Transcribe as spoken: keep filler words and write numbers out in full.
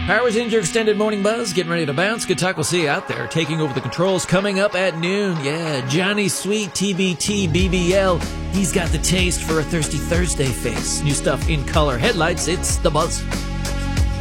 Powers in your extended morning buzz, getting ready to bounce. Good talk, we'll see you out there. Taking over the controls coming up at noon. Yeah, Johnny Sweet, T B T, B B L. He's got the taste for a Thirsty Thursday face. New stuff in color headlights. It's The Buzz.